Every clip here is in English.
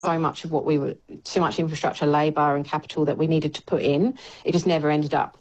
so much of too much infrastructure, labour and capital that we needed to put in. It just never ended up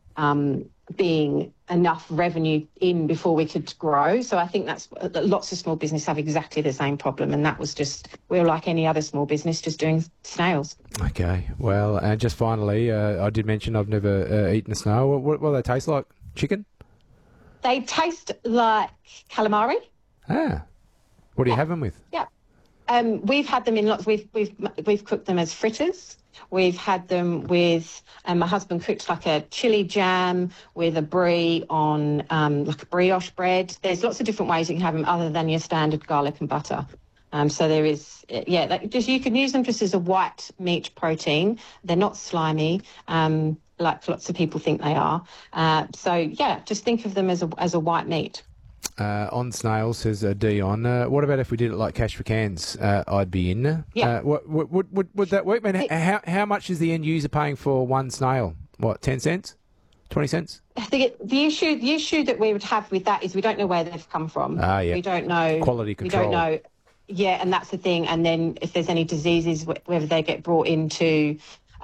being enough revenue in before we could grow. So I think that's lots of small business have exactly the same problem, and that was just, we were like any other small business, just doing snails. Okay, well, and just finally, I did mention I've never eaten a snail. What do they taste like? Chicken? They taste like calamari. Ah, what do you have them with? Yeah, we've had them in lots. We've cooked them as fritters. We've had them with, my husband cooked like a chili jam with a brie on like a brioche bread. There's lots of different ways you can have them other than your standard garlic and butter. So there is, you can use them just as a white meat protein. They're not slimy, like lots of people think they are. Just think of them as a white meat. On snails, says Dion. What about if we did it like cash for cans? I'd be in. Yeah. Would that work? I mean, how much is the end user paying for one snail? What, 10 cents? 20 cents? I think the issue that we would have with that is we don't know where they've come from. Ah, yeah. We don't know. Quality control. We don't know. Yeah, and that's the thing. And then if there's any diseases, whether they get brought into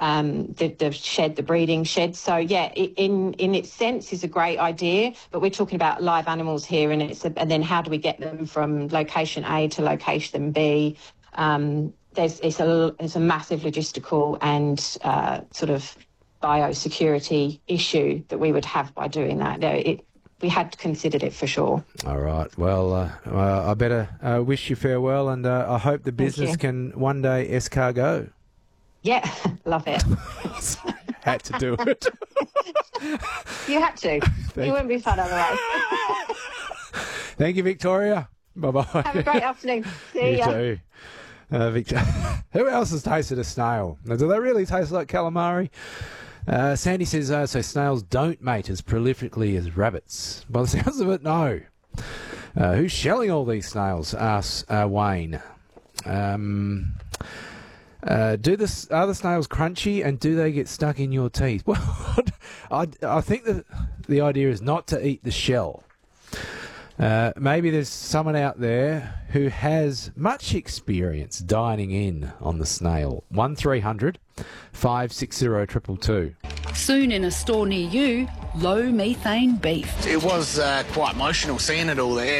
the breeding shed. So yeah, in its sense is a great idea, but we're talking about live animals here, and then how do we get them from location A to location B? It's a massive logistical and sort of biosecurity issue that we would have by doing that. We had considered it for sure. All right. Well, I better wish you farewell, and I hope the business can one day escargot. Yeah, love it. Had to do it. You had to. It wouldn't be fun otherwise. Thank you, Victoria. Bye-bye. Have a great afternoon. See ya. You too. Who else has tasted a snail? Now, do they really taste like calamari? Sandy says, so snails don't mate as prolifically as rabbits. By the sounds of it, no. Who's shelling all these snails? Asks Wayne. Are the snails crunchy, and do they get stuck in your teeth? Well, I think the idea is not to eat the shell. Maybe there's someone out there who has much experience dining in on the snail. 1300 560 222. Soon in a store near you, low methane beef. It was quite emotional seeing it all there.